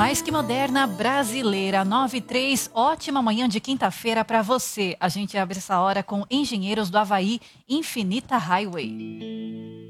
Mais que moderna, brasileira, 93. Ótima manhã de quinta-feira para você. A gente abre essa hora com Engenheiros do Havaí, Infinita Highway.